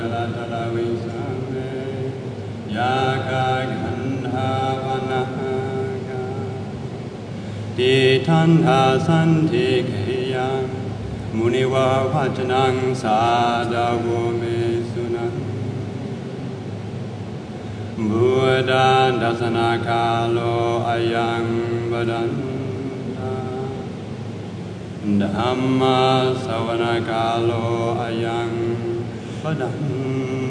รัตระวิสังเวยากาขันธาวนาคาติทันหาสันติเกยังมุนิวาวัจนังสาดาวเมสุนังบุดาดัสนาคาโลอายังบดันธัมมาสวนากาโลอายังบดัน